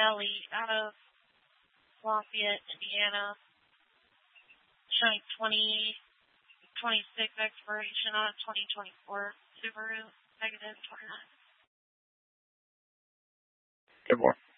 Kelly out of Lafayette, Indiana. Showing 2026 expiration on a 2024 Subaru, -29. Good morning.